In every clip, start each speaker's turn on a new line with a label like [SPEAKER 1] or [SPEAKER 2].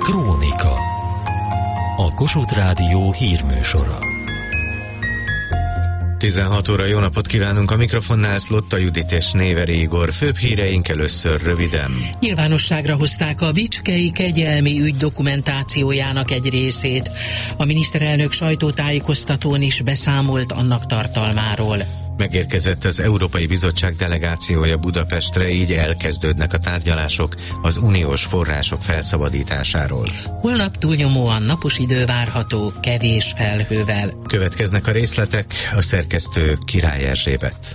[SPEAKER 1] Krónika. A Kossuth Rádió hírműsora.
[SPEAKER 2] 16 óra, jó napot kívánunk, a mikrofonnál Szlotta Judit és Néveri Igor. Főbb híreink először röviden.
[SPEAKER 3] Nyilvánosságra hozták a bicskei kegyelmi ügy dokumentációjának egy részét. A miniszterelnök sajtótájékoztatón is beszámolt annak tartalmáról.
[SPEAKER 2] Megérkezett az Európai Bizottság delegációja Budapestre, így elkezdődnek a tárgyalások az uniós források felszabadításáról.
[SPEAKER 3] Holnap túlnyomóan napos idő várható, kevés felhővel.
[SPEAKER 2] Következnek a részletek, a szerkesztő Király Erzsébet.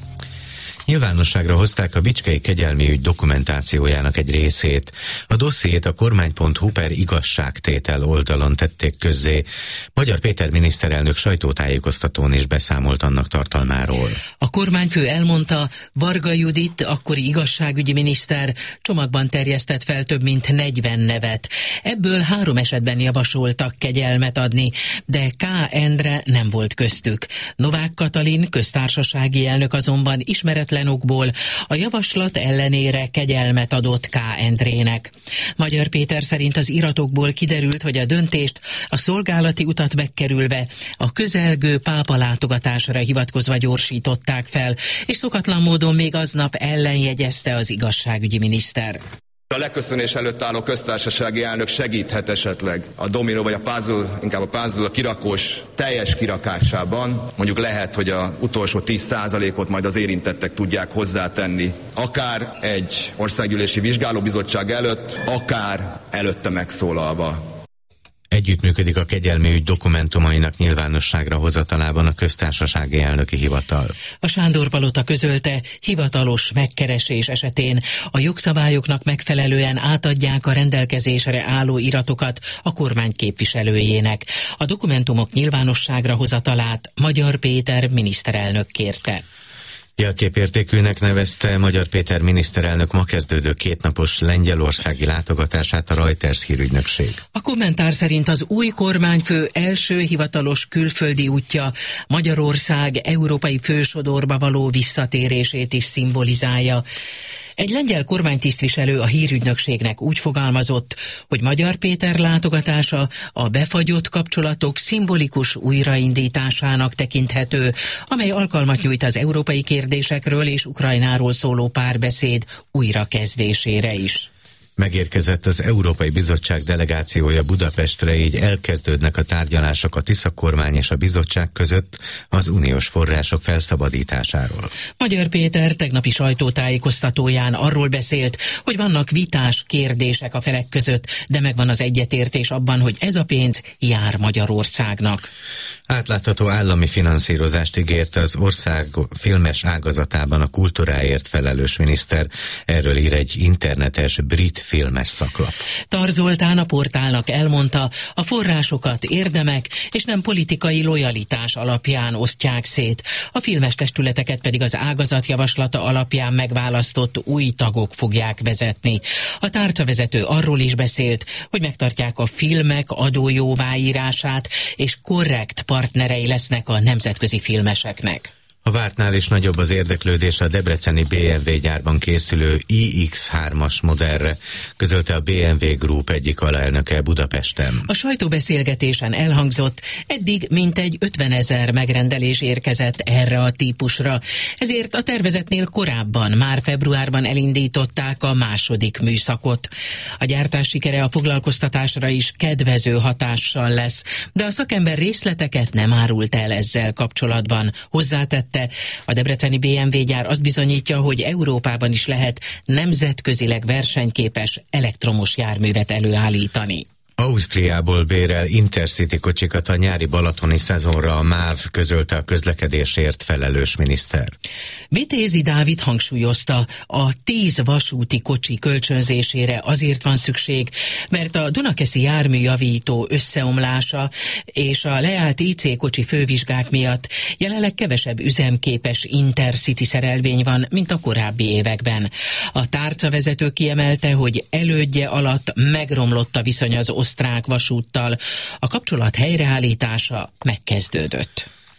[SPEAKER 2] Nyilvánosságra hozták a bicskei kegyelmi ügy dokumentációjának egy részét. A dossziét a kormány.hu per igazságtétel oldalon tették közzé. Magyar Péter miniszterelnök sajtótájékoztatón is beszámolt annak tartalmáról.
[SPEAKER 3] A kormányfő elmondta, Varga Judit, akkori igazságügyi miniszter csomagban terjesztett fel több mint 40 nevet. Ebből 3 esetben javasoltak kegyelmet adni, de K. Endre nem volt köztük. Novák Katalin köztársasági elnök azonban ismeretlen okból a javaslat ellenére kegyelmet adott K. Endrének. Magyar Péter szerint az iratokból kiderült, hogy a döntést a szolgálati utat megkerülve a közelgő pápa látogatásra hivatkozva gyorsították fel, és szokatlan módon még aznap ellenjegyezte az igazságügyi miniszter.
[SPEAKER 4] A leköszönés előtt álló köztársasági elnök segíthet esetleg a dominó vagy a puzzle, inkább a puzzle a kirakós teljes kirakásában. Mondjuk lehet, hogy az utolsó 10%-ot majd az érintettek tudják hozzátenni. Akár egy országgyűlési vizsgálóbizottság előtt, akár előtte megszólalva.
[SPEAKER 2] Együttműködik a kegyelmi ügy dokumentumainak nyilvánosságra hozatalában a köztársasági elnöki hivatal.
[SPEAKER 3] A Sándor-palota közölte, hivatalos megkeresés esetén a jogszabályoknak megfelelően átadják a rendelkezésre álló iratokat a kormány képviselőjének. A dokumentumok nyilvánosságra hozatalát Magyar Péter miniszterelnök kérte.
[SPEAKER 2] Jelképértékűnek nevezte Magyar Péter miniszterelnök ma kezdődő 2 napos lengyelországi látogatását a Reuters hírügynökség.
[SPEAKER 3] A kommentár szerint az új kormányfő első hivatalos külföldi útja Magyarország európai fősodorba való visszatérését is szimbolizálja. Egy lengyel kormánytisztviselő a hírügynökségnek úgy fogalmazott, hogy Magyar Péter látogatása a befagyott kapcsolatok szimbolikus újraindításának tekinthető, amely alkalmat nyújt az európai kérdésekről és Ukrajnáról szóló párbeszéd újrakezdésére is.
[SPEAKER 2] Megérkezett az Európai Bizottság delegációja Budapestre, így elkezdődnek a tárgyalások a Tisza kormány és a bizottság között az uniós források felszabadításáról.
[SPEAKER 3] Magyar Péter tegnapi sajtótájékoztatóján arról beszélt, hogy vannak vitás kérdések a felek között, de megvan az egyetértés abban, hogy ez a pénz jár Magyarországnak.
[SPEAKER 2] Átlátható állami finanszírozást ígért az ország filmes ágazatában a kultúráért felelős miniszter. Erről ír egy internetes brit filmes szaklap.
[SPEAKER 3] Tar Zoltán a portálnak elmondta, a forrásokat érdemek és nem politikai lojalitás alapján osztják szét. A filmes testületeket pedig az ágazat javaslata alapján megválasztott új tagok fogják vezetni. A tárcavezető arról is beszélt, hogy megtartják a filmek adójóváírását és korrekt partnerei lesznek a nemzetközi filmeseknek.
[SPEAKER 2] A vártnál is nagyobb az érdeklődés a debreceni BMW gyárban készülő iX3-as modellre, közölte a BMW Group egyik alelnöke Budapesten.
[SPEAKER 3] A sajtóbeszélgetésen elhangzott, eddig mintegy 50 000 megrendelés érkezett erre a típusra, ezért a tervezetnél korábban, már februárban elindították a második műszakot. A gyártás sikere a foglalkoztatásra is kedvező hatással lesz, de a szakember részleteket nem árult el ezzel kapcsolatban. Hozzátette, a debreceni BMW gyár azt bizonyítja, hogy Európában is lehet nemzetközileg versenyképes elektromos járművet előállítani.
[SPEAKER 2] Ausztriából bérel Intercity kocsikat a nyári balatoni szezonra a MÁV, közölte a közlekedésért felelős miniszter.
[SPEAKER 3] Vitézi Dávid hangsúlyozta, a 10 vasúti kocsi kölcsönzésére azért van szükség, mert a Dunakeszi járműjavító összeomlása és a leállt IC kocsi fővizsgák miatt jelenleg kevesebb üzemképes Intercity szerelvény van, mint a korábbi években. A tárcavezető kiemelte, hogy elődje alatt megromlott a viszony az osztrák vasúttal. A kapcsolat helyreállítása megkezdődött.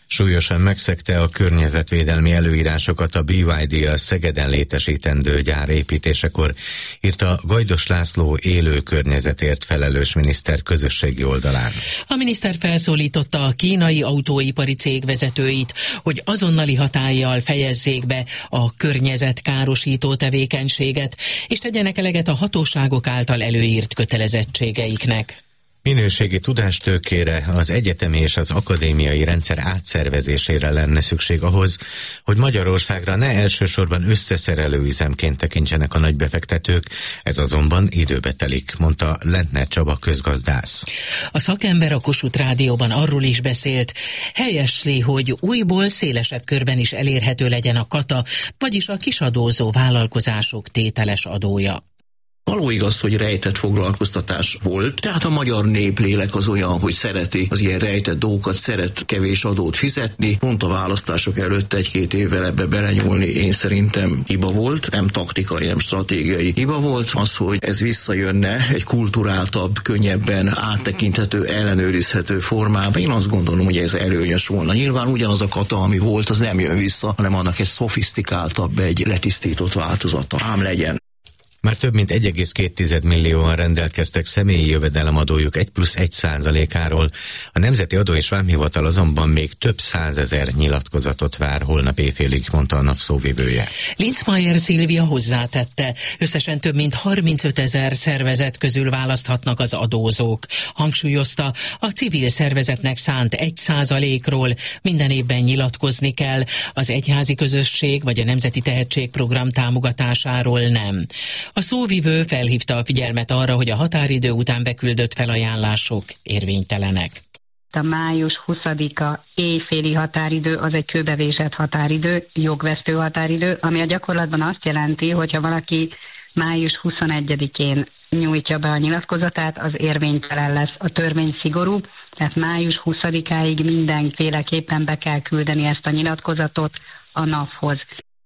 [SPEAKER 2] Súlyosan megszegte a környezetvédelmi előírásokat a BYD a Szegeden létesítendő gyár építésekor, írta Gajdos László élő környezetért felelős miniszter közösségi oldalán.
[SPEAKER 3] A miniszter felszólította a kínai autóipari cég vezetőit, hogy azonnali hatállyal fejezzék be a környezetkárosító tevékenységet, és tegyenek eleget a hatóságok által előírt kötelezettségeiknek.
[SPEAKER 2] Minőségi tudástőkére, az egyetemi és az akadémiai rendszer átszervezésére lenne szükség ahhoz, hogy Magyarországra ne elsősorban összeszerelő üzemként tekintsenek a nagybefektetők, ez azonban időbe telik, mondta Lentner Csaba közgazdász.
[SPEAKER 3] A szakember a Kossuth Rádióban arról is beszélt, helyesli, hogy újból szélesebb körben is elérhető legyen a kata, vagyis a kisadózó vállalkozások tételes adója.
[SPEAKER 5] Való igaz, hogy rejtett foglalkoztatás volt, tehát a magyar néplélek az olyan, hogy szereti az ilyen rejtett dolgokat, szeret kevés adót fizetni. Pont a választások előtt 1-2 évvel ebbe belenyúlni én szerintem hiba volt, nem taktikai, nem stratégiai hiba volt. Az, hogy ez visszajönne egy kulturáltabb, könnyebben áttekinthető, ellenőrizhető formában, én azt gondolom, hogy ez előnyös volna. Nyilván ugyanaz a kata, ami volt, az nem jön vissza, hanem annak egy szofisztikáltabb, egy letisztított változata. Ám legyen.
[SPEAKER 2] Már több mint 1,2 millióan rendelkeztek személyi jövedelemadójuk 1+1%-áról. A Nemzeti Adó és Vámhivatal azonban még több 100 000 nyilatkozatot vár holnap éjfélig, mondta a NAV szóvivője.
[SPEAKER 3] Linzmeier Szilvia hozzátette, összesen több mint 35 000 szervezet közül választhatnak az adózók. Hangsúlyozta, a civil szervezetnek szánt 1%-ról minden évben nyilatkozni kell, az egyházi közösség vagy a Nemzeti Tehetségprogram támogatásáról nem. A szóvivő felhívta a figyelmet arra, hogy a határidő után beküldött felajánlások érvénytelenek.
[SPEAKER 6] A május 20-a éjféli határidő az egy kőbevésett határidő, jogvesztő határidő, ami a gyakorlatban azt jelenti, hogyha valaki május 21-én nyújtja be a nyilatkozatát, az érvénytelen lesz. A törvény szigorú, tehát május 20-áig mindenféleképpen be kell küldeni ezt a nyilatkozatot a NAV-hoz.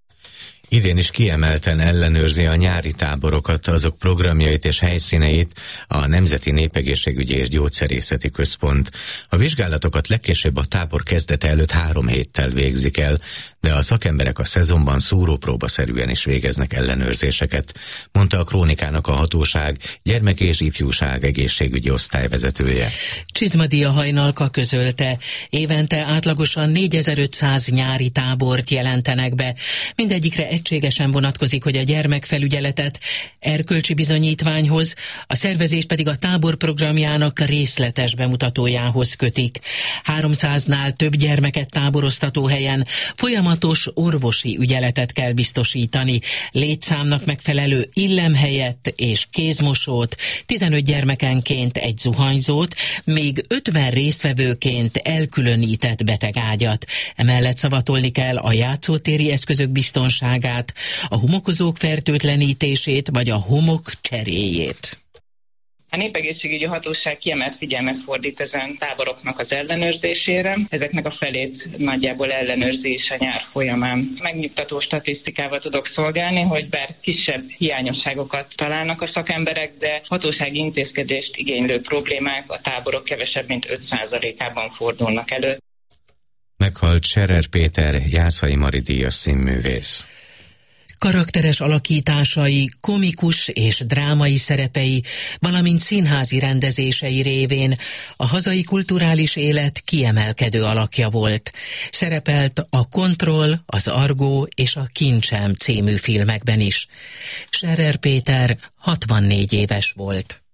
[SPEAKER 2] Idén is kiemelten ellenőrzi a nyári táborokat, azok programjait és helyszíneit a Nemzeti Népegészségügyi és Gyógyszerészeti Központ. A vizsgálatokat legkésőbb a tábor kezdete előtt 3 héttel végzik el, de a szakemberek a szezonban szúrópróbaszerűen is végeznek ellenőrzéseket, mondta a Krónikának a hatóság gyermek- és ifjúság egészségügyi osztályvezetője.
[SPEAKER 3] Csizmadia Hajnalka közölte, évente átlagosan 4500 nyári tábort jelentenek be. Mindegyikre egységesen vonatkozik, hogy a gyermekfelügyeletet erkölcsi bizonyítványhoz, a szervezést pedig a tábor programjának részletes bemutatójához kötik. 300-nál több gyermeket táboroztató helyen folyamatos orvosi ügyeletet kell biztosítani, létszámnak megfelelő illemhelyet és kézmosót, 15 gyermekenként egy zuhanyzót, még 50 résztvevőként elkülönített betegágyat. Emellett szavatolni kell a játszótéri eszközök biztonságát, a homokozók fertőtlenítését vagy a homok cseréjét.
[SPEAKER 7] A Népegészségügyi Hatóság kiemelt figyelmet fordít ezen táboroknak az ellenőrzésére. Ezeknek a felét nagyjából ellenőrzi is a nyár folyamán. Megnyugtató statisztikával tudok szolgálni, hogy bár kisebb hiányosságokat találnak a szakemberek, de hatósági intézkedést igénylő problémák a táborok kevesebb mint 5%-ában fordulnak elő.
[SPEAKER 2] Meghalt Scherer Péter, Jászai Mari díjas színművész.
[SPEAKER 3] Karakteres alakításai, komikus és drámai szerepei, valamint színházi rendezései révén a hazai kulturális élet kiemelkedő alakja volt. Szerepelt a Kontroll, az Argó és a Kincsem című filmekben is. Scherer Péter 64 éves volt.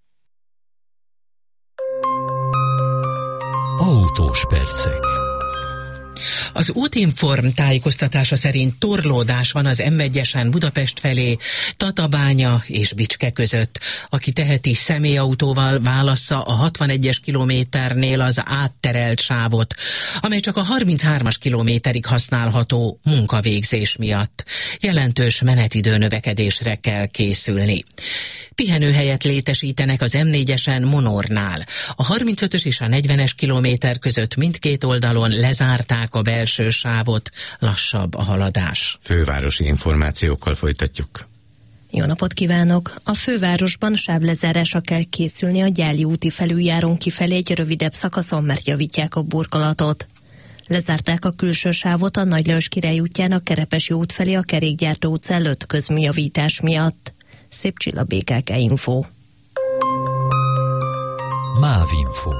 [SPEAKER 1] Autós percek.
[SPEAKER 3] Az Útinform tájékoztatása szerint torlódás van az M1-esen Budapest felé, Tatabánya és Bicske között. Aki teheti, személyautóval válassza a 61-es kilométernél az átterelt sávot, amely csak a 33-as kilométerig használható munkavégzés miatt. Jelentős menetidő növekedésre kell készülni. Pihenőhelyet létesítenek az M4-esen Monornál. A 35-ös és a 40-es kilométer között mindkét oldalon lezárták a belső sávot, lassabb a haladás.
[SPEAKER 2] Fővárosi információkkal folytatjuk.
[SPEAKER 8] Jó napot kívánok! A fővárosban sávlezárásra kell készülni a Gyáli úti felüljárón kifelé egy rövidebb szakaszon, mert javítják a burkolatot. Lezárták a külső sávot a Nagy Lajos Király útján a Kerepesi út felé a Kerékgyártó utca előtt közműjavítás miatt. Szép Csilla, BKK Info.
[SPEAKER 1] Mávinfo.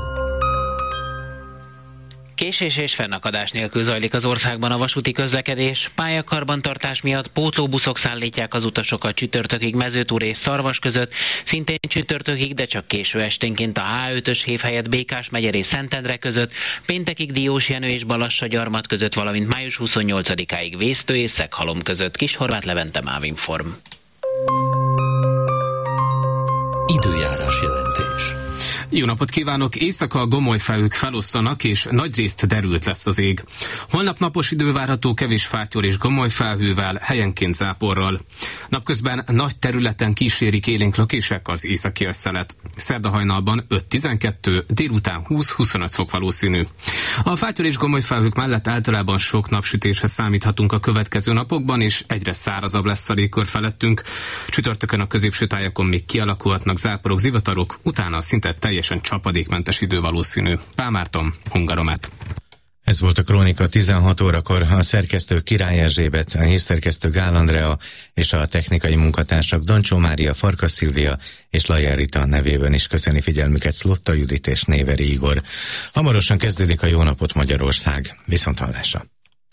[SPEAKER 9] Késés és fennakadás nélkül zajlik az országban a vasúti közlekedés. Pályakarbantartás miatt pótlóbuszok szállítják az utasokat csütörtökig Mezőtúr és Szarvas között, szintén csütörtökig, de csak késő esténként a H5-ös hév helyett Békás-megyer és Szentendre között, péntekig Diósjenő és Balassa-Gyarmat között, valamint május 28-áig Vésztő és Szeghalom között. Kishorváth Levente, Mávinform.
[SPEAKER 1] Időjárás jelentés.
[SPEAKER 10] Jó napot kívánok! Éjszaka a gomolyfelhők felosztanak, és nagyrészt derült lesz az ég. Holnap napos idő várható, kevés fáttyol és gomolyfelhővel, helyenként záporral. Napközben nagy területen kísérik élénk lökések az északi összelet. Szerda hajnalban 5-12, délután 20-25 fok valószínű. A fáttyol és gomolyfelhők mellett általában sok napsütésre számíthatunk a következő napokban, és egyre szárazabb lesz a légkör felettünk. Csütörtökön a középső tájakon még kialakulhatnak záporok, zivatarok, utána szinte teljesen csapadékmentes idő valószínű. Pál Márton, Hungaromet.
[SPEAKER 2] Ez volt a Krónika 16 órakor. A szerkesztő Király Erzsébet, a hírszerkesztő Gál Andrea és a technikai munkatársak Dancsó Mária, Farkas Szilvia és Lajer Rita nevében is köszöni figyelmüket Szlotta Judit és Néveri Igor. Hamarosan kezdődik a Jó napot Magyarország. Viszonthallásra!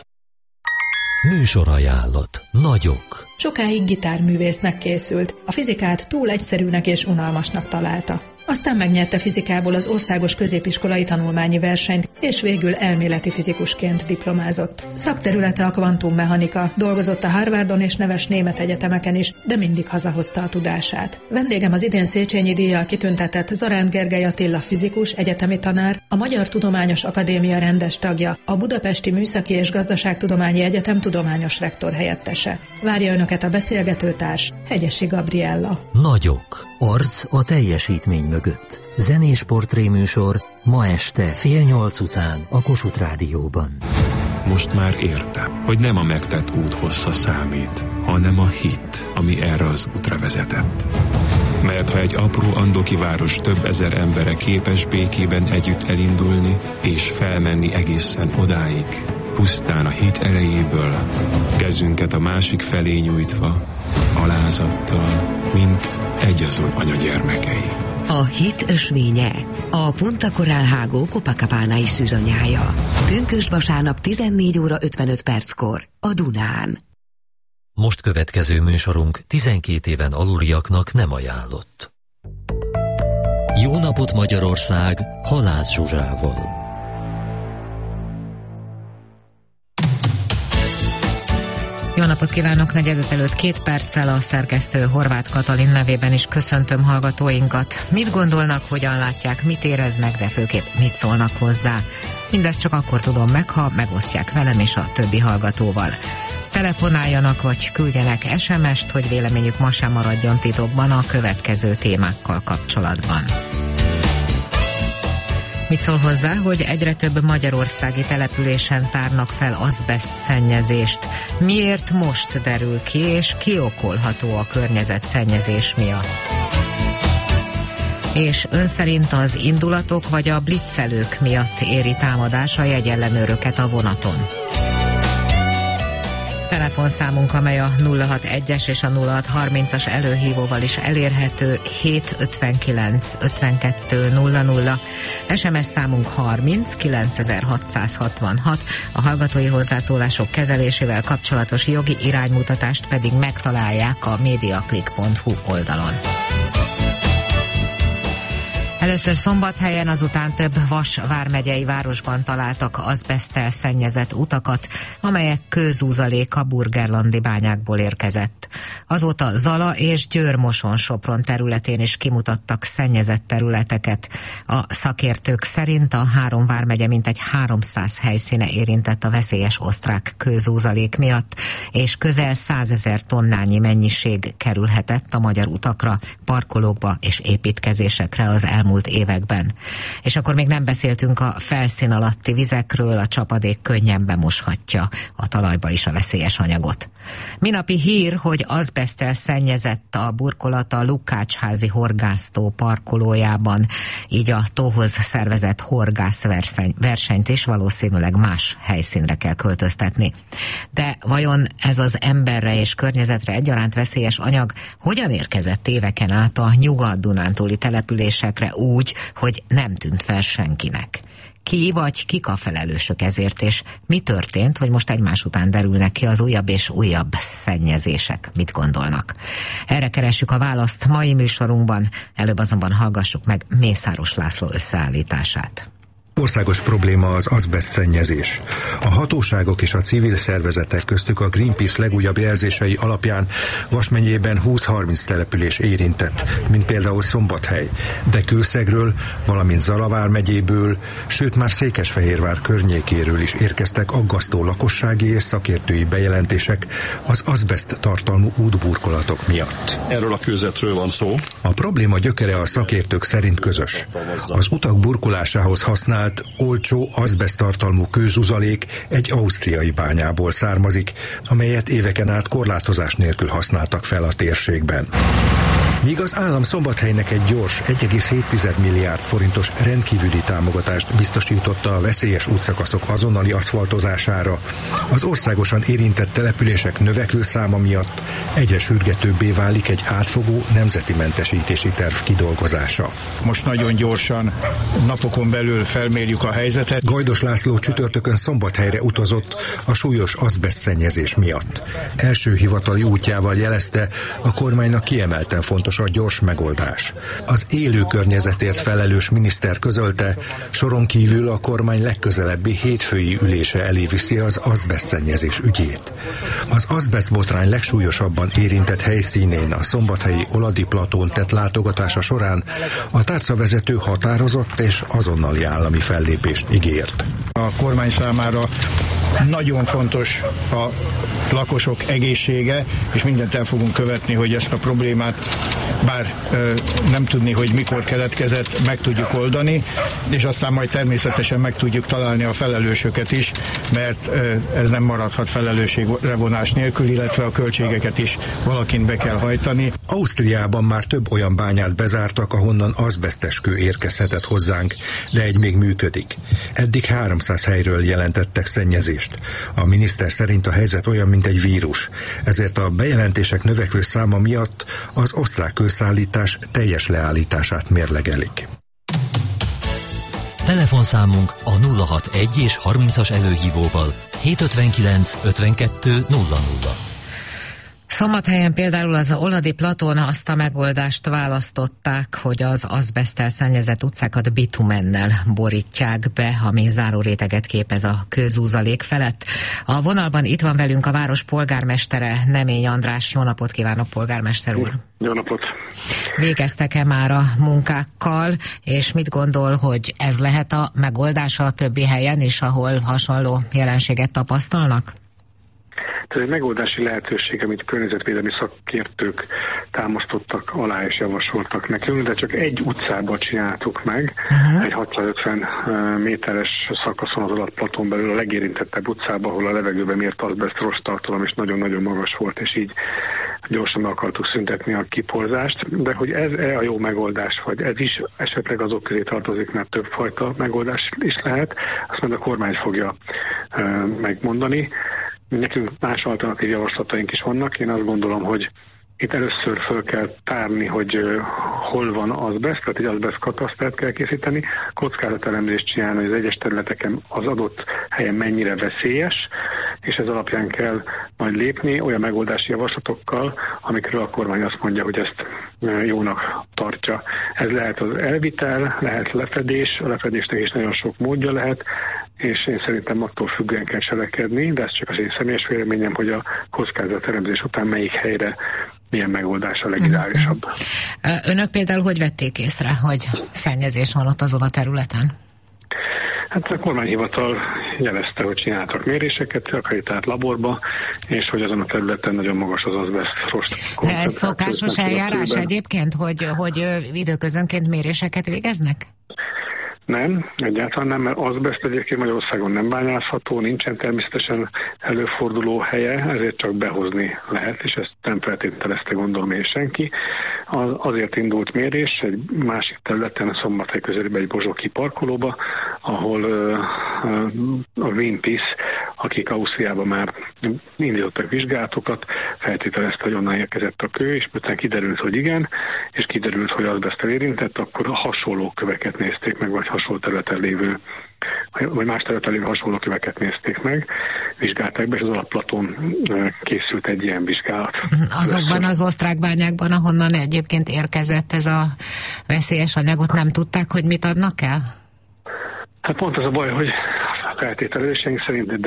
[SPEAKER 1] Műsorajánlat. Nagyok.
[SPEAKER 11] Sokáig gitárművésznek készült. A fizikát túl egyszerűnek és unalmasnak találta. Aztán megnyerte fizikából az országos középiskolai tanulmányi versenyt, és végül elméleti fizikusként diplomázott. Szakterülete a kvantummechanika, dolgozott a Harvardon és neves német egyetemeken is, de mindig hazahozta a tudását. Vendégem az idén Széchenyi díjjal kitüntetett Zaránd Gergely Attila fizikus, egyetemi tanár, a Magyar Tudományos Akadémia rendes tagja, a Budapesti Műszaki és Gazdaságtudományi Egyetem tudományos rektor helyettese. Várja önöket a beszélgetőtárs, Hegyesi Gabriella.
[SPEAKER 1] Nagyok. Arc a teljesítmény mögött. Zenés portréműsor ma este 7:30 után a Kossuth Rádióban.
[SPEAKER 12] Most már értem, hogy nem a megtett út hossza számít, hanem a hit, ami erre az útra vezetett. Mert ha egy apró andoki város több ezer embere képes békében együtt elindulni és felmenni egészen odáig, pusztán a hit erejéből, kezünket a másik felé nyújtva, alázattal, mint egyazon anyagyermekei.
[SPEAKER 13] A hit ösvénye, a Punta Coral Hágó Copacabana-i szűzanyája. Pünkösd vasárnap 14:55 a Dunán.
[SPEAKER 1] Most következő műsorunk 12 éven aluliaknak nem ajánlott. Jó napot Magyarország, Halász Zsuzsával.
[SPEAKER 14] Jó napot kívánok, 4:05 előtt 2 perccel a szerkesztő Horváth Katalin nevében is köszöntöm hallgatóinkat. Mit gondolnak, hogyan látják, mit éreznek, de főképp mit szólnak hozzá. Mindezt csak akkor tudom meg, ha megosztják velem és a többi hallgatóval. Telefonáljanak vagy küldjenek SMS-t, hogy véleményük ma sem maradjon titokban a következő témákkal kapcsolatban. Mit szól hozzá, hogy egyre több magyarországi településen tárnak fel azbeszt szennyezést? Miért most derül ki, és ki okolható a környezetszennyezés miatt? És ön szerint az indulatok vagy a blitzelők miatt éri támadás a jegyellenőröket a vonaton? Telefonszámunk, amely a 061-es és a 0630-as előhívóval is elérhető, 759 52 00. SMS számunk 30 9666. A hallgatói hozzászólások kezelésével kapcsolatos jogi iránymutatást pedig megtalálják a mediaclick.hu oldalon. Először Szombathelyen, azután több Vas vármegyei városban találtak azbeszttel szennyezett utakat, amelyek kőzúzalék a burgerlandi bányákból érkezett. Azóta Zala és Győr-Moson-Sopron területén is kimutattak szennyezett területeket. A szakértők szerint a 3 vármegye mintegy 300 helyszíne érintett a veszélyes osztrák kőzúzalék miatt, és közel 100 000 tonnányi mennyiség kerülhetett a magyar utakra, parkolókba és építkezésekre az elmúlt elmúlt években. És akkor még nem beszéltünk a felszín alatti vizekről, a csapadék könnyen bemoshatja a talajba is a veszélyes anyagot. Minapi hír, hogy azbeszttel szennyezett a burkolat a Lukácsházi horgásztó parkolójában, így a tóhoz szervezett horgászversenyt is valószínűleg más helyszínre kell költöztetni. De vajon ez az emberre és környezetre egyaránt veszélyes anyag hogyan érkezett éveken át a nyugat-dunántúli településekre úgy, hogy nem tűnt fel senkinek? Ki vagy kik a felelősök ezért, és mi történt, hogy most egymás után derülnek ki az újabb és újabb szennyezések? Mit gondolnak? Erre keressük a választ mai műsorunkban, előbb azonban hallgassuk meg Mészáros László összeállítását.
[SPEAKER 15] Országos probléma az azbeszt szennyezés. A hatóságok és a civil szervezetek, köztük a Greenpeace legújabb jelzései alapján Vas megyében 20-30 település érintett, mint például Szombathely, de Kőszegről, valamint Zalavár megyéből, sőt már Székesfehérvár környékéről is érkeztek aggasztó lakossági és szakértői bejelentések az azbeszt tartalmú útburkolatok miatt.
[SPEAKER 16] Erről a kőzetről van szó.
[SPEAKER 15] A probléma gyökere a szakértők szerint közös. Az utak burkolásához használt olcsó azbeszt tartalmú kőzuzalék egy ausztriai bányából származik, amelyet éveken át korlátozás nélkül használtak fel a térségben. Míg az állam Szombathelynek egy gyors 1,7 milliárd forintos rendkívüli támogatást biztosította a veszélyes útszakaszok azonnali aszfaltozására, az országosan érintett települések növekvő száma miatt egyre sürgetőbbé válik egy átfogó nemzeti mentesítési terv kidolgozása.
[SPEAKER 17] Most nagyon gyorsan, napokon belül felmérjük a helyzetet.
[SPEAKER 15] Gajdos László csütörtökön Szombathelyre utazott a súlyos azbestszennyezés miatt. Első hivatali útjával jelezte, a kormánynak kiemelten fontos a gyors megoldás. Az élő környezetért felelős miniszter közölte, soron kívül a kormány legközelebbi hétfői ülése elé viszi az azbestszennyezés ügyét. Az azbesztbotrány legsúlyosabban érintett helyszínén, a szombathelyi Oladi platón tett látogatása során a tárcavezető határozott és azonnali állami fellépést ígért.
[SPEAKER 17] A kormány számára nagyon fontos a lakosok egészsége, és mindent el fogunk követni, hogy ezt a problémát, bár nem tudni, hogy mikor keletkezett, meg tudjuk oldani, és aztán majd természetesen meg tudjuk találni a felelősöket is, mert ez nem maradhat felelősségre vonás nélkül, illetve a költségeket is valakin be kell hajtani.
[SPEAKER 15] Ausztriában már több olyan bányát bezártak, ahonnan azbesztes kő érkezhetett hozzánk, de egy még működik. Eddig 300 helyről jelentettek szennyezést. A miniszter szerint a helyzet olyan, mint egy vírus, ezért a bejelentések növekvő száma miatt az osztrák kőszállítás teljes leállítását mérlegelik.
[SPEAKER 1] Telefonszámunk a 061 és 30-as előhívóval 759 52 00.
[SPEAKER 14] Szombathelyen például az Oladi platón azt a megoldást választották, hogy az azbeszttel szennyezett utcákat bitumennel borítják be, ami záróréteget képez a kőzúzalék felett. A vonalban itt van velünk a város polgármestere, Nemény András. Jó napot kívánok, polgármester úr!
[SPEAKER 16] Jó napot!
[SPEAKER 14] Végeztek-e már a munkákkal, és mit gondol, hogy ez lehet a megoldása a többi helyen is, ahol hasonló jelenséget tapasztalnak?
[SPEAKER 16] Ez egy megoldási lehetőség, amit környezetvédelmi szakértők támasztottak alá és javasoltak nekünk, de csak egy utcában csináltuk meg, egy 650 méteres szakaszon az Alatplatón belül a legérintettebb utcában, ahol a levegőben mért azbeszt rossz tartalom is nagyon-nagyon magas volt, és így gyorsan akartuk szüntetni a kiporzást, de hogy ez a jó megoldás, vagy ez is esetleg azok közé tartozik, mert többfajta megoldás is lehet, azt majd a kormány fogja megmondani. Nekünk más alternatív javaslataink is vannak. Én azt gondolom, hogy itt először föl kell tárni, hogy hol van azbeszt, tehát egy azbeszt katasztert kell készíteni, kockázatelemzést csinálni, hogy az egyes területeken az adott helyen mennyire veszélyes, és ez alapján kell majd lépni olyan megoldási javaslatokkal, amikről a kormány azt mondja, hogy ezt jónak tartja. Ez lehet az elvitel, lehet lefedés, a lefedésnek is nagyon sok módja lehet, és én szerintem attól függően kell cselekedni, de ez csak az én személyes véleményem, hogy a kockázatelemzés után melyik helyre milyen megoldás a legideálisabb.
[SPEAKER 14] Önök például hogy vették észre, hogy szennyezés van ott azon a területen?
[SPEAKER 16] Hát a kormányhivatal jelezte, hogy csináltak méréseket, akreditált laborba, és hogy azon a területen nagyon magas az azbest rost.
[SPEAKER 14] De ez szokásos eljárás egyébként, hogy időközönként méréseket végeznek?
[SPEAKER 16] Nem, egyáltalán nem, mert azbest egyébként Magyarországon nem bányászható, nincsen természetesen előforduló helye, ezért csak behozni lehet, és ezt nem feltételezte, gondolom én senki. Azért indult mérés egy másik területen, Szombathely közelében egy bozsóki parkolóba, ahol a Greenpeace, akik Ausztriában már indítottak vizsgálatokat, feltételezte, hogy onnan érkezett a kő, és utána kiderült, hogy igen, és kiderült, hogy azbeszttel érintett, akkor hasonló köveket nézték meg, vagy hasonló területen lévő, vagy más területen lévő hasonló köveket nézték meg, vizsgálták be, és az Alapplaton készült egy ilyen vizsgálat.
[SPEAKER 14] Azokban az osztrák bányákban, ahonnan egyébként érkezett ez a veszélyes anyagot, nem tudták, hogy mit adnak el?
[SPEAKER 16] Hát pont az a baj, hogy a feltételezéseink szerint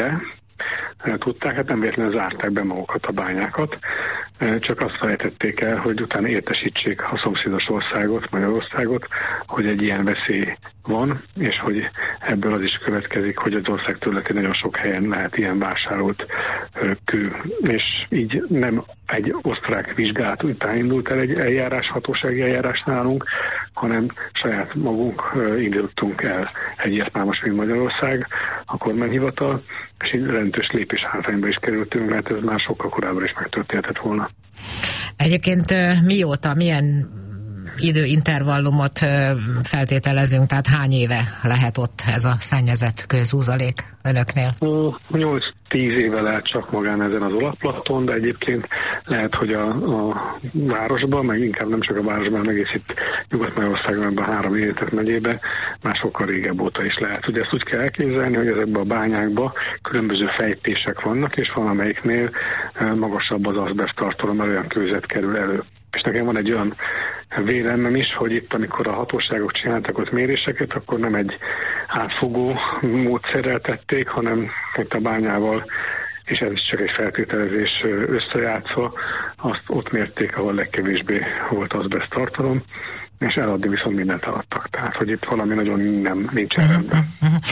[SPEAKER 16] tudták, hát nem véletlenül zárták be magukat a bányákat, csak azt felejtették el, hogy utána értesítsék a szomszédos országot, Magyarországot, hogy egy ilyen veszély van, és hogy ebből az is következik, hogy az ország területén nagyon sok helyen lehet ilyen vásárolt kő. És így nem egy osztrák vizsgálat után indult el egy eljárás, hatósági eljárás nálunk, hanem saját magunk indítottunk el egy ilyet már most, mint Magyarország, a kormányhivatal, és így jelentős lépés hátrányba is kerültünk, mert ez már sokkal korábban is megtörténhetett volna.
[SPEAKER 14] Egyébként mióta, milyen időintervallumot feltételezünk, tehát hány éve lehet ott ez a szennyezett kőzúzalék önöknél?
[SPEAKER 16] 8-10 éve lehet csak magán ezen az Alapplaton, de egyébként lehet, hogy a városban, meg inkább nem csak a városban, meg egész itt Nyugat-Magyarországon, ebben a 3 érintett megyébe már sokkal régebb óta is lehet. Ugye ezt úgy kell elképzelni, hogy ezekben a bányákban különböző fejtések vannak, és van amelyiknél magasabb az azbest tartalom, mert olyan kőzet kerül elő. És nekem van egy olyan vélemem is, hogy itt, amikor a hatóságok csináltak ott méréseket, akkor nem egy átfogó módszerrel tették, hanem itt a bányával, és ez is csak egy feltételezés összejátszva, azt ott mérték, ahol legkevésbé volt azbest tartalom, és eladni viszont mindent eladtak. Tehát, hogy itt valami nagyon nincsen rendben.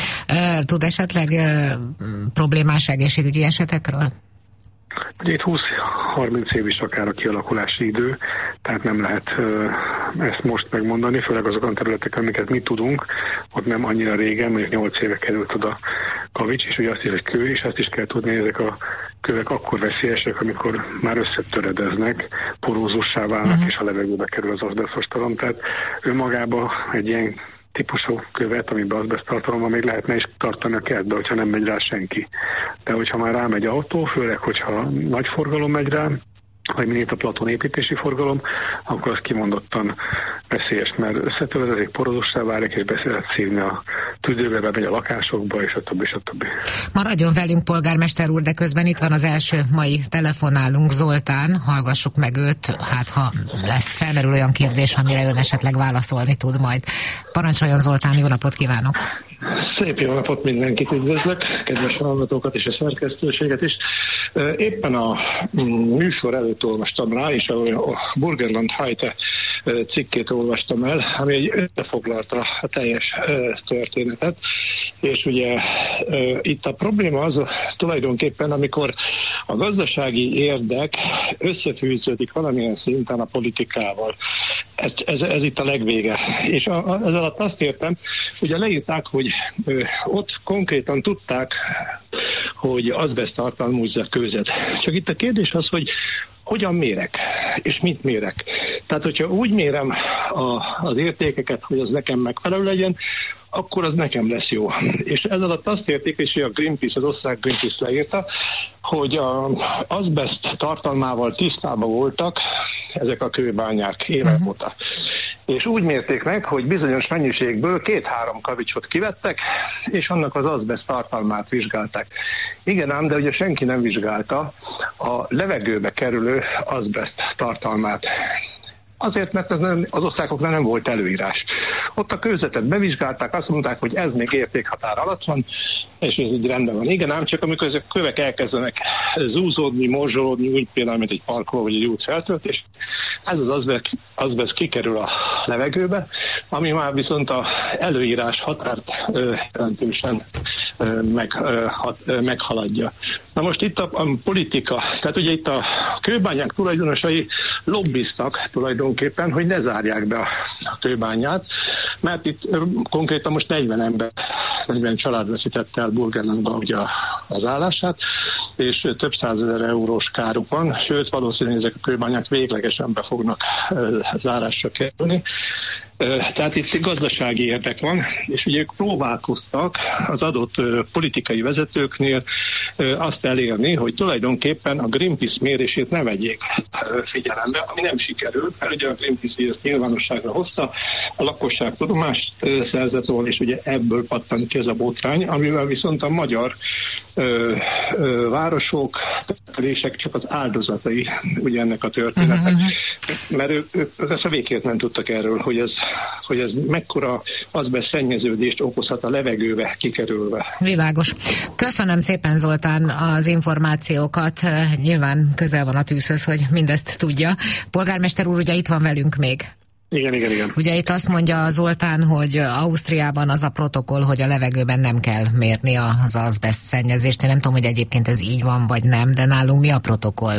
[SPEAKER 14] Tud esetleg problémás egészségügyi esetekről?
[SPEAKER 16] Ugye itt 20-30 év is akár a kialakulási idő, tehát nem lehet ezt most megmondani, főleg azokon a területeken, amiket mi tudunk, ott nem annyira régen, mondjuk 8 éve került oda kavics, és ugye azt is, hogy kő, és azt is kell tudni, hogy ezek a kövek akkor veszélyesek, amikor már összetöredeznek, porózussá válnak, és a levegőbe kerül az azbesztos tartalom. Tehát önmagában egy ilyen típusú követ, amiben azbest tartalom van, még lehetne is tartani a kertbe, hogyha nem megy rá senki. De hogyha már rámegy autó, főleg, hogyha nagy forgalom megy rá, vagy mint a Platon építési forgalom, akkor az kimondottan veszélyes, mert összetöredezik, porozussá válik, és beszélet szívni a tüdőbe, bemegy a lakásokba, és a többi, és a többi.
[SPEAKER 14] Maradjon velünk, polgármester úr, de közben itt van az első mai telefonálunk, Zoltán, hallgassuk meg őt, hát ha lesz felmerül olyan kérdés, amire ön esetleg válaszolni tud majd. Parancsoljon, Zoltán, jó napot kívánok!
[SPEAKER 18] Szép jó napot, mindenkit üdvözlök, kedves hallgatókat és a szerkesztőséget is. Éppen a műsor előtt olvastam rá, és a Burgenland Heite cikkét olvastam el, ami egy összefoglalta a teljes történetet. És ugye itt a probléma az tulajdonképpen, amikor a gazdasági érdek összefűződik valamilyen szinten a politikával. Ez itt a legvége. És ez alatt azt értem, ugye leírták, hogy ott konkrétan tudták, hogy azbest tartalmú kőzet. Csak itt a kérdés az, hogy hogyan mérek, és mit mérek. Tehát, hogyha úgy mérem az értékeket, hogy az nekem megfelelő legyen, akkor az nekem lesz jó. És ez alatt azt érték, és a Greenpeace, az osztrák Greenpeace leírta, hogy az azbest tartalmával tisztában voltak ezek a kőbányák évek óta. És úgy mérték meg, hogy bizonyos mennyiségből 2-3 kavicsot kivettek, és annak az azbest tartalmát vizsgálták. Igen ám, de ugye senki nem vizsgálta a levegőbe kerülő azbest tartalmát. Azért, mert az osztrákoknál nem volt előírás. Ott a kőzetet bevizsgálták, azt mondták, hogy ez még értékhatár alatt van, és ez így rendben van. Igen ám, csak amikor ezek kövek elkezdenek zúzódni, morzsolódni, úgy például, mint egy parkoló vagy egy út feltöltés, ez az azbest kikerül a levegőbe, ami már viszont a előírás határt jelentősen meghaladja. Na most itt a politika, tehát ugye itt a kőbányák tulajdonosai lobbiztak tulajdonképpen, hogy ne zárják be a kőbányát, mert itt konkrétan most 40 család veszítette el Burgenlandban ugye az állását, és több 100 000 eurós káruk van, sőt valószínűleg ezek a kőbányák véglegesen be fognak zárásra kerülni. Tehát itt gazdasági érdek van, és ugye ők próbálkoztak az adott politikai vezetőknél azt elérni, hogy tulajdonképpen a Greenpeace mérését ne vegyék figyelembe, ami nem sikerült, mert ugye a Greenpeace ezt nyilvánosságra hozta, a lakosság tudomást szerzett róla, és ugye ebből pattant ki ez a botrány, amivel viszont a magyar városok, települések csak az áldozatai ugye ennek a történetnek. Mert ők ezt a végét nem tudtak erről, hogy ez mekkora azbest szennyeződést okozhat a levegőbe kikerülve.
[SPEAKER 14] Világos. Köszönöm szépen, Zoltán, az információkat. Nyilván közel van a tűzhöz, hogy mindezt tudja. Polgármester úr ugye itt van velünk még.
[SPEAKER 18] Igen.
[SPEAKER 14] Ugye itt azt mondja Zoltán, hogy Ausztriában az a protokoll, hogy a levegőben nem kell mérni az azbest szennyezést. Én nem tudom, hogy egyébként ez így van, vagy nem, de nálunk mi a protokoll?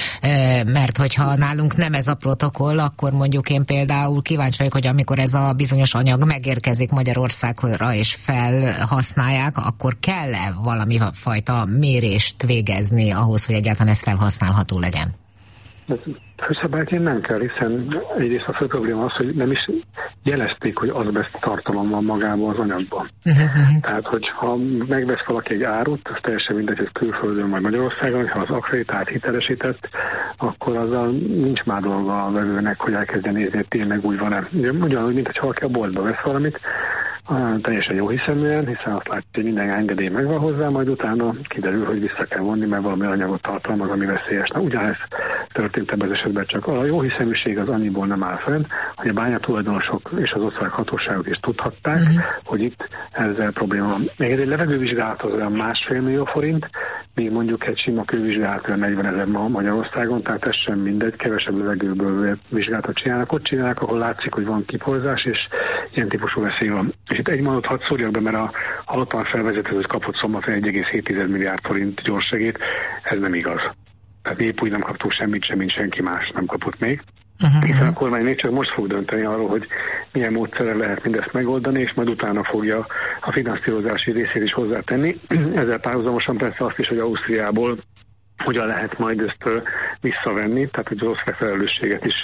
[SPEAKER 14] Mert hogyha nálunk nem ez a protokoll, akkor mondjuk én például kíváncsi vagyok, hogy amikor ez a bizonyos anyag megérkezik Magyarországra és felhasználják, akkor kell-e valami fajta mérést végezni ahhoz, hogy egyáltalán ez felhasználható legyen?
[SPEAKER 16] Főszabályként nem kell, hiszen egyrészt a fő probléma az, hogy nem is jelezték, hogy azbest tartalom van magában az anyagban. Tehát, hogyha megvesz valaki egy árut, az teljesen mindegy, hogy külföldön vagy Magyarországon, ha az akkreditált, hitelesített, akkor azzal nincs már dolga a vevőnek, hogy elkezdjen nézni, hogy tényleg úgy van-e. Ugyanúgy, mint hogyha valaki a boltba vesz valamit, teljesen jó hiszeműen, hiszen azt látja, hogy minden engedély megvan hozzá, majd utána kiderül, hogy vissza kell vonni, mert valami anyagot tartalmaz, ami veszélyes. Na, ugyanez történt ebben az esetben, csak a jó hiszeműség az annyiból nem áll fenn, hogy a bányatulajdonosok és az ország hatóságok is tudhatták, hogy itt ezzel probléma van. Még egy levegővizsgálat az olyan 1,5 millió forint, még mondjuk egy sima kővizsgálat olyan 40 000 ma Magyarországon, tehát ez sem mindegy, kevesebb levegőből vizsgálatot csinálnak. Ott csinálnak, ahol látszik, hogy van kiporzás, és ilyen típusú veszély van. És itt egy mondatot hadd szórjak be, mert a halottan felvezetőt kapott Szombathely 1,7 milliárd forint gyorssegét, ez nem igaz. Tehát épp úgy nem kaptunk semmit, semmint senki más nem kapott még. Hiszen a kormány még csak most fog dönteni arról, hogy milyen módszerrel lehet mindezt megoldani, és majd utána fogja a finanszírozási részét is hozzátenni. Ezzel párhuzamosan persze azt is, hogy Ausztriából hogyan lehet majd ezt visszavenni, tehát hogy az osztrák felelősséget is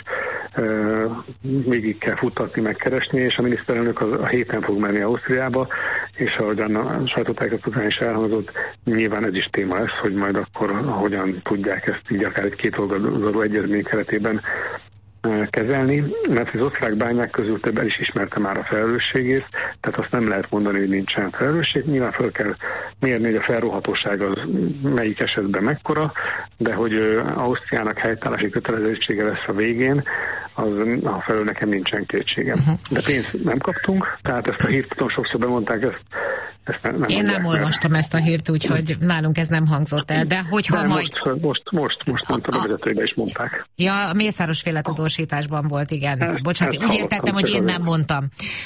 [SPEAKER 16] végig kell futtatni, megkeresni, és a miniszterelnök a héten fog menni Ausztriába, és ahogyan a sajtótájékoztatón is elhangzott, nyilván ez is téma lesz, hogy majd akkor hogyan tudják ezt így akár egy kétoldalú egyezmény keretében kezelni, mert az osztrák bányák közül több el is ismerte már a felelősségét, tehát azt nem lehet mondani, hogy nincsen felelősség. Nyilván fel kell mérni, hogy a felróhatóság az melyik esetben mekkora, de hogy Ausztriának helytállási kötelezettsége lesz a végén, az felől nekem nincsen kétségem. De pénzt nem kaptunk, tehát ezt a hírt sokszor bemondták, ezt nem
[SPEAKER 14] én nem olvastam ezt a hírt, úgyhogy nálunk ez nem hangzott el, de hogyha majd...
[SPEAKER 16] Most mondtam, a vezetőbe is mondták.
[SPEAKER 14] Ja, a Mészáros-féle tudósításban volt, igen. Bocsánat, úgy értettem, hogy én nem mondtam.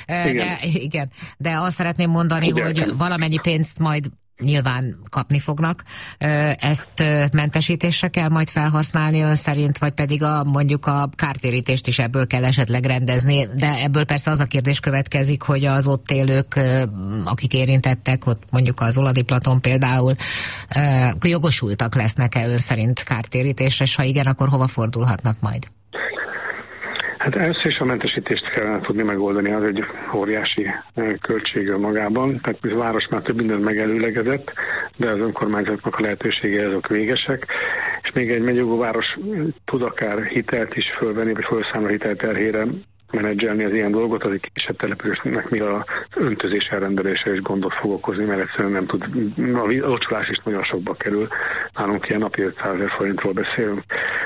[SPEAKER 14] De azt szeretném mondani, hogy valamennyi pénzt majd nyilván kapni fognak. Ezt mentesítésre kell majd felhasználni ön szerint, vagy pedig mondjuk a kártérítést is ebből kell esetleg rendezni, de ebből persze az a kérdés következik, hogy az ott élők, akik érintettek, ott mondjuk az Oladi Platon például, jogosultak lesznek-e ön szerint kártérítésre, és ha igen, akkor hova fordulhatnak majd?
[SPEAKER 16] Hát először is a mentesítést kellene tudni megoldani, az egy óriási költsége magában. Tehát a város már több mindent megelőlegezett, de az önkormányzatnak a lehetősége azok végesek. És még egy megyőváros tud akár hitelt is fölvenni, vagy felszámolni hitelt terhére menedzselni az ilyen dolgot, az egy kisebb településnek még az öntözés elrendelése is gondot fog okozni, mert egyszerűen nem tud, a locsolás is nagyon sokba kerül. Nálunk ilyen napi 500 000 forintról beszélünk.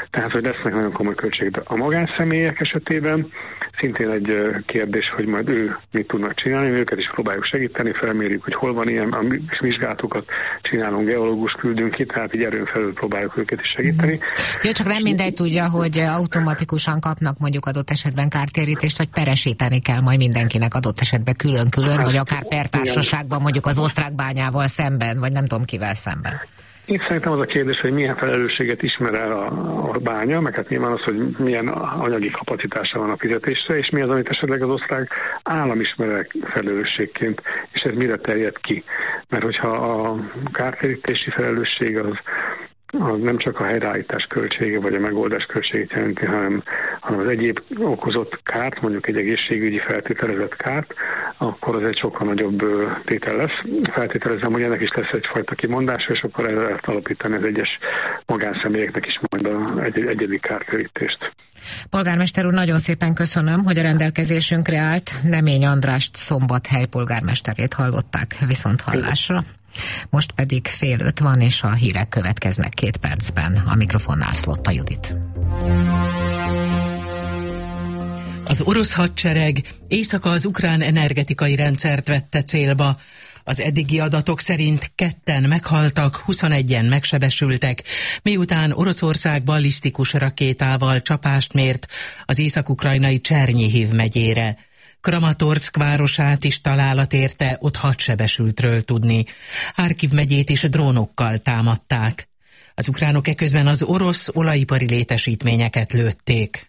[SPEAKER 16] Tehát, hogy lesznek nagyon komoly költségek. De a magánszemélyek esetében szintén egy kérdés, hogy majd ő mit tudnak csinálni, őket is próbáljuk segíteni, felmérjük, hogy hol van ilyen, a vizsgálatokat csinálunk, geológus küldünk ki, tehát így erőn felül próbáljuk őket is segíteni.
[SPEAKER 14] Jó, csak nem mindegy tudja, hogy automatikusan kapnak mondjuk adott esetben kártérítést, vagy peresíteni kell majd mindenkinek adott esetben külön-külön, vagy akár pertársaságban mondjuk az osztrák bányával szemben, vagy nem tudom kivel szemben.
[SPEAKER 16] Itt szerintem az a kérdés, hogy milyen felelősséget ismer el a bánya, meg hát nyilván az, hogy milyen anyagi kapacitása van a fizetésre, és mi az, amit esetleg az osztrák állam ismer el felelősségként, és ez mire terjed ki. Mert hogyha a kártérítési felelősség az nem csak a helyreállítás költsége, vagy a megoldás költségét jelenti, hanem az egyéb okozott kárt, mondjuk egy egészségügyi feltételezett kárt, akkor az egy sokkal nagyobb tétel lesz. Feltételezem, hogy ennek is lesz egyfajta kimondása, és akkor el lehet alapítani az egyes magánszemélyeknek is majd egy egyedi kártérítést.
[SPEAKER 14] Polgármester úr, nagyon szépen köszönöm, hogy a rendelkezésünkre állt. Nemény Andrást, Szombathely polgármesterét hallották, viszont hallásra. Most pedig 4:30 van, és a hírek következnek 2 percben. A mikrofonnál Szlotta Judit.
[SPEAKER 3] Az orosz hadsereg éjszaka az ukrán energetikai rendszert vette célba. Az eddigi adatok szerint 2-en meghaltak, 21-en megsebesültek, miután Oroszország ballisztikus rakétával csapást mért az észak-ukrajnai Csernyihiv megyére. Kramatorszk városát is találat érte, ott 6 sebesültről tudni. Harkiv megyét is drónokkal támadták. Az ukránok eközben az orosz olajipari létesítményeket lőtték.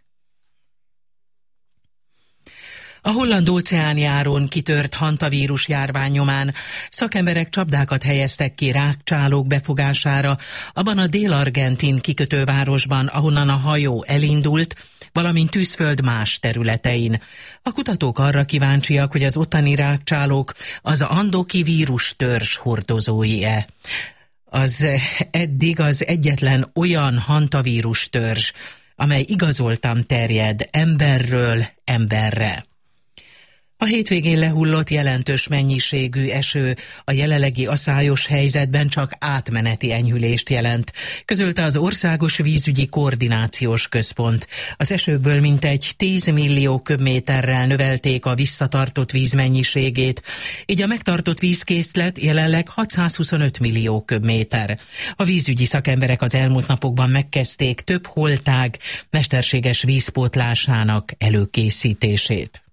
[SPEAKER 3] A Holland-óceánjáron kitört hantavírus járvány nyomán szakemberek csapdákat helyeztek ki rákcsálók befogására abban a dél-argentin kikötővárosban, ahonnan a hajó elindult, valamint Tűzföld más területein. A kutatók arra kíváncsiak, hogy az ottani rákcsálók az andoki vírustörzs hordozói-e. Az eddig az egyetlen olyan hantavírustörzs, amely igazoltan terjed emberről emberre. A hétvégén lehullott jelentős mennyiségű eső a jelenlegi aszályos helyzetben csak átmeneti enyhülést jelent, közölte az Országos Vízügyi Koordinációs Központ. Az esőkből mintegy 10 millió köbméterrel növelték a visszatartott víz mennyiségét, így a megtartott vízkészlet jelenleg 625 millió köbméter. A vízügyi szakemberek az elmúlt napokban megkezdték több holtág mesterséges vízpótlásának előkészítését.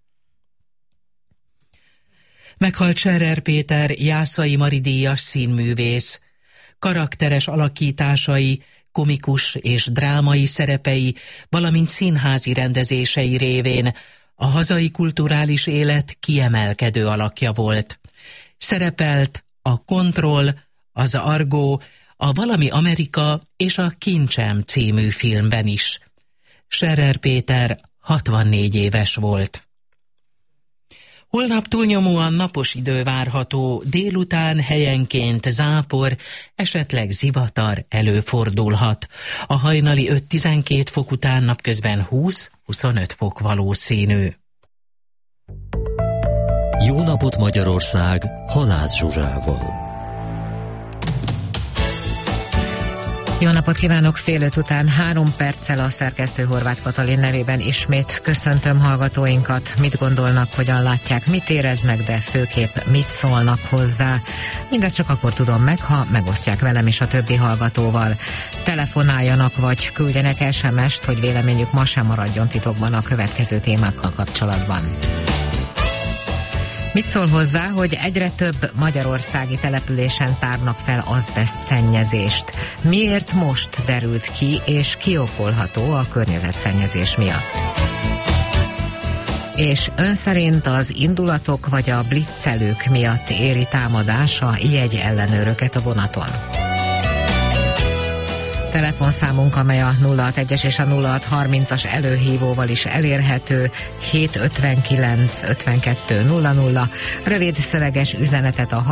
[SPEAKER 3] Meghalt Scherer Péter Jászai Mari díjas színművész. Karakteres alakításai, komikus és drámai szerepei, valamint színházi rendezései révén a hazai kulturális élet kiemelkedő alakja volt. Szerepelt a Kontroll, az Argó, a Valami Amerika és a Kincsem című filmben is. Scherer Péter 64 éves volt. Holnap túlnyomóan napos idő várható, délután helyenként zápor, esetleg zivatar előfordulhat. A hajnali 5-12 fok után napközben 20-25 fok valószínű.
[SPEAKER 1] Jó napot Magyarország, Halász Zsuzsával.
[SPEAKER 14] Jó napot kívánok, 4:05 után 3 perccel a szerkesztő Horváth Katalin nevében ismét köszöntöm hallgatóinkat. Mit gondolnak, hogyan látják, mit éreznek, de főképp mit szólnak hozzá. Mindezt csak akkor tudom meg, ha megosztják velem és a többi hallgatóval. Telefonáljanak vagy küldjenek SMS-t, hogy véleményük ma sem maradjon titokban a következő témákkal kapcsolatban. Mit szól hozzá, hogy egyre több magyarországi településen tárnak fel azbeszt szennyezést? Miért most derült ki, és ki okolható a környezetszennyezés miatt? És ön szerint az indulatok vagy a blitzelők miatt éri támadás a jegyellenőröket a vonaton? Telefonszámunk, amely a 061-es és a 0630-as előhívóval is elérhető, 759 52 00. Rövid szöveges üzenetet a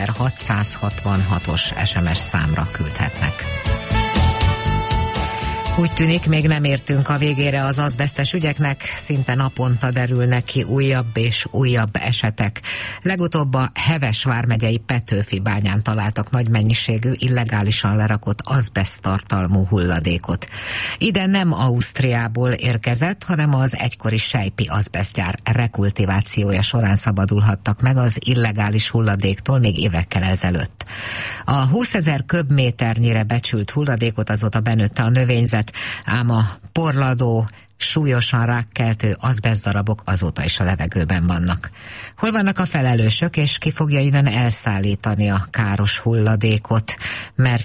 [SPEAKER 14] 39666-os SMS számra küldhetnek. Úgy tűnik, még nem értünk a végére az azbesztes ügyeknek, szinte naponta derülnek ki újabb és újabb esetek. Legutóbb a Heves vármegyei Petőfi bányán találtak nagy mennyiségű, illegálisan lerakott azbeszttartalmú hulladékot. Ide nem Ausztriából érkezett, hanem az egykori Sejpi azbesztgyár rekultivációja során szabadulhattak meg az illegális hulladéktól még évekkel ezelőtt. A 20 000 köbméternyire becsült hulladékot azóta benőtte a növényzet, ám a porladó, súlyosan rákkeltő azbesztdarabok azóta is a levegőben vannak. Hol vannak a felelősök, és ki fogja innen elszállítani a káros hulladékot? Mert